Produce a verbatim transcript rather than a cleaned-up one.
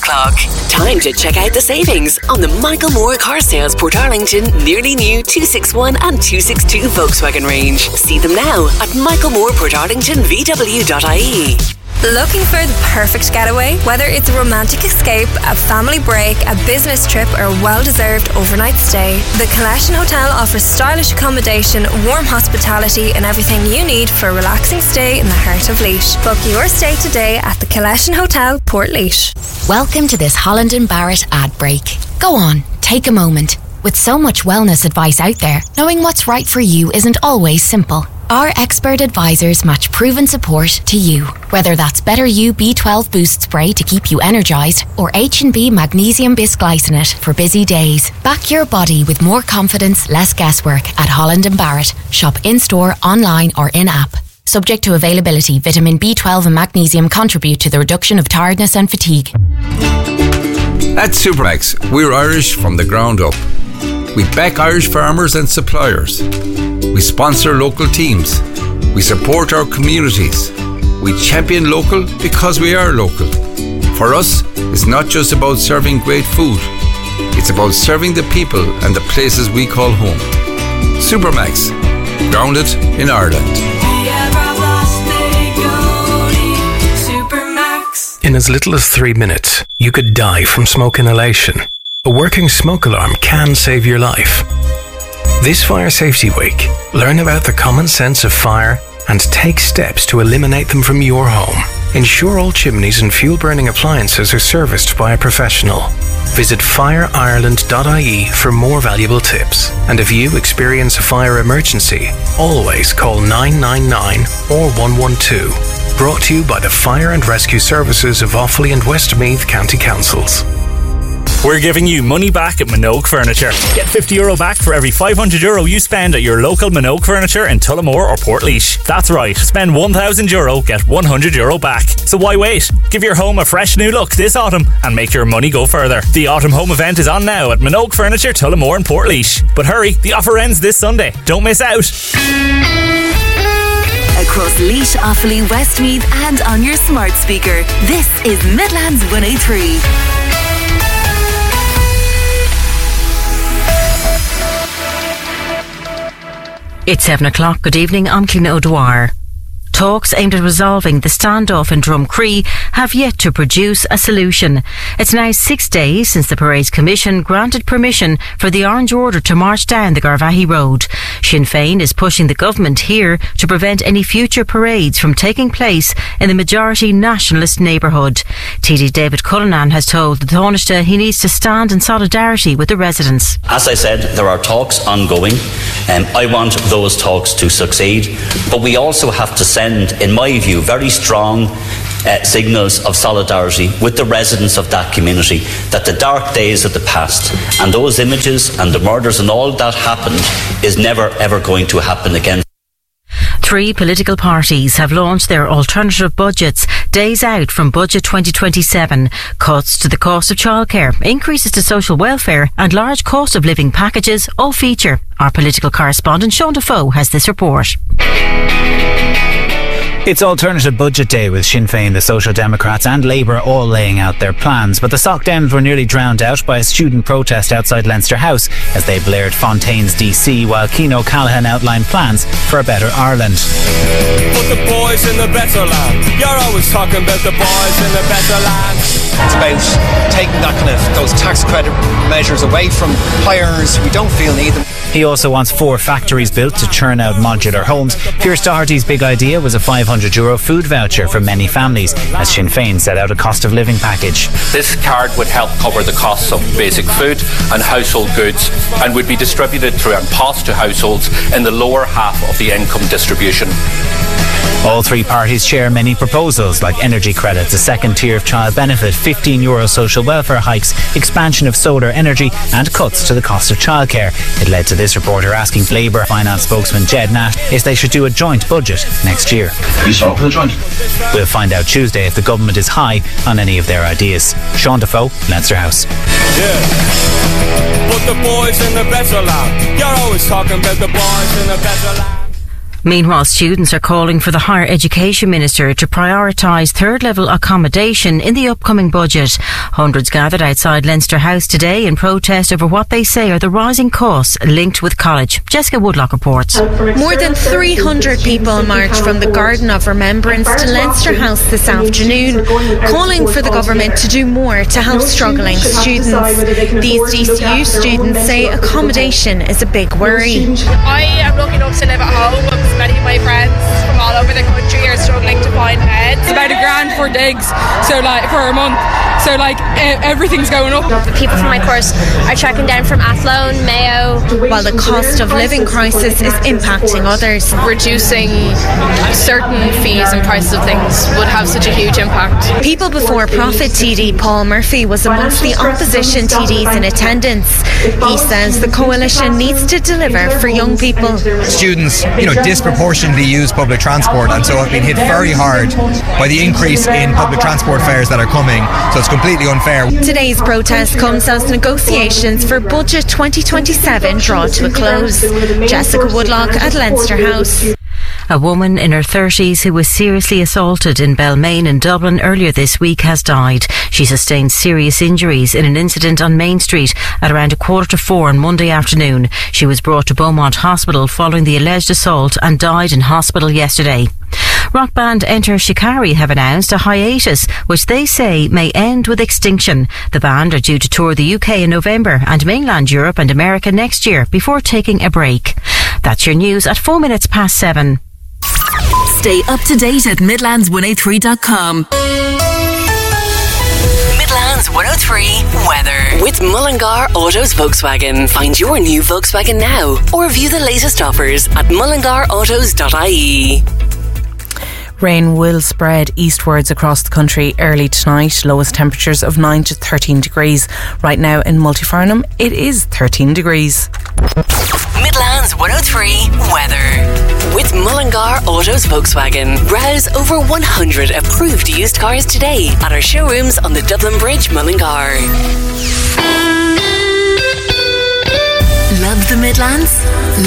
o'clock. Time to check out the savings on the Michael Moore Car Sales Portarlington nearly new two sixty-one and two sixty-two Volkswagen range. See them now at michael moore portarlington v w dot i e. Looking for the perfect getaway? Whether it's a romantic escape, a family break, a business trip, or a well-deserved overnight stay, the Collection Hotel offers stylish accommodation, warm hospitality, and everything you need for a relaxing stay in the heart of Laois. Book your stay today at the Collection Hotel, Portlaoise. Welcome to this Holland and Barrett ad break. Go on, take a moment. With so much wellness advice out there, knowing what's right for you isn't always simple. Our expert advisors match proven support to you. Whether that's Better You B twelve Boost Spray to keep you energised or H and B Magnesium Bisglycinate for busy days. Back your body with more confidence, less guesswork at Holland and Barrett. Shop in-store, online or in-app. Subject to availability, vitamin B twelve and magnesium contribute to the reduction of tiredness and fatigue. At Supermax, we're Irish from the ground up. We back Irish farmers and suppliers. We sponsor local teams. We support our communities. We champion local because we are local. For us, it's not just about serving great food. It's about serving the people and the places we call home. Supermax, grounded in Ireland. In as little as three minutes, you could die from smoke inhalation. A working smoke alarm can save your life. This Fire Safety Week, learn about the common sense of fire and take steps to eliminate them from your home. Ensure all chimneys and fuel-burning appliances are serviced by a professional. Visit fire ireland dot i e for more valuable tips. And if you experience a fire emergency, always call nine nine nine or one one two. Brought to you by the Fire and Rescue Services of Offaly and Westmeath County Councils. We're giving you money back at Minogue Furniture. Get fifty euro back for every five hundred euro you spend at your local Minogue Furniture in Tullamore or Portlaoise. That's right, spend one thousand euro, get one hundred euro back. So why wait? Give your home a fresh new look this autumn and make your money go further. The autumn home event is on now at Minogue Furniture, Tullamore and Portlaoise. But hurry, the offer ends this Sunday. Don't miss out. Across Laois, Offaly, Westmeath and on your smart speaker, this is Midlands one oh three. It's seven o'clock. Good evening, I'm Cliona O'Dwyer. Talks aimed at resolving the standoff in Drumcree have yet to produce a solution. It's now six days since the Parades Commission granted permission for the Orange Order to march down the Garvaghey Road. Sinn Féin is pushing the government here to prevent any future parades from taking place in the majority nationalist neighbourhood. T D David Cullinan has told the Taoiseach he needs to stand in solidarity with the residents. As I said, there are talks ongoing. Um, I want those talks to succeed, but we also have to send in my view, very strong uh, signals of solidarity with the residents of that community, that the dark days of the past and those images and the murders and all that happened is never ever going to happen again. Three political parties have launched their alternative budgets days out from Budget twenty twenty-seven. Cuts to the cost of childcare, increases to social welfare and large cost of living packages all feature. Our political correspondent Sean Defoe has this report. It's Alternative Budget Day with Sinn Féin, the Social Democrats and Labour all laying out their plans, but the Sockdowns were nearly drowned out by a student protest outside Leinster House as they blared Fontaine's D C while Cian O'Callaghan outlined plans for a better Ireland. Put the boys in the better land. You're always talking about the boys in the better land. It's about taking that kind of those tax credit measures away from hires who don't feel need them. He also wants four factories built to churn out modular homes. Pierce Doherty's big idea was a five hundred euro food voucher for many families, as Sinn Féin set out a cost of living package. This card would help cover the costs of basic food and household goods and would be distributed through An Post to households in the lower half of the income distribution. All three parties share many proposals like energy credits, a second tier of child benefit, fifteen euro social welfare hikes, expansion of solar energy and cuts to the cost of childcare. It led to this reporter asking Labour finance spokesman Jed Nash if they should do a joint budget next year. You saw for the joint? We'll find out Tuesday if the government is high on any of their ideas. Sean Defoe, Leinster House. Yeah. Put the boys in the better land. You're always talking about the boys in the better land. Meanwhile, students are calling for the Higher Education Minister to prioritise third-level accommodation in the upcoming budget. Hundreds gathered outside Leinster House today in protest over what they say are the rising costs linked with college. Jessica Woodlock reports. More than three hundred people marched from the Garden of Remembrance to Leinster House this afternoon, calling for the government to do more to help struggling students. These D C U students say accommodation is a big worry. I am lucky enough to live at home, but many of my friends from all over the country are struggling to find beds. It's about a grand for digs, so like for a month, so like e- everything's going up. People from my course are tracking down from Athlone, Mayo. While the cost of living crisis is impacting others. Reducing certain fees and prices of things would have such a huge impact. People Before Profit T D Paul Murphy was amongst the opposition T Ds in attendance. He says the coalition needs to deliver for young people. Students, you know, disproportionately use public transport and so have been hit very hard by the increase in public transport fares that are coming, so it's completely unfair. Today's protest comes as negotiations for Budget twenty twenty-seven draw to a close. Jessica Woodlock at Leinster House. A woman in her thirties who was seriously assaulted in Balmain in Dublin earlier this week has died. She sustained serious injuries in an incident on Main Street at around a quarter to four on Monday afternoon. She was brought to Beaumont Hospital following the alleged assault and died in hospital yesterday. Rock band Enter Shikari have announced a hiatus, which they say may end with Extinction. The band are due to tour the U K in November and mainland Europe and America next year before taking a break. That's your news at four minutes past seven. Stay up to date at Midlands one oh three dot com. Midlands one oh three weather with Mullingar Autos Volkswagen. Find your new Volkswagen now or view the latest offers at mullingar autos dot I E. Rain will spread eastwards across the country early tonight. Lowest temperatures of nine to thirteen degrees. Right now in Multifarnham, it is thirteen degrees. Midlands one oh three weather with Mullingar Autos Volkswagen. Browse over one hundred approved used cars today at our showrooms on the Dublin Bridge, Mullingar. Love the Midlands?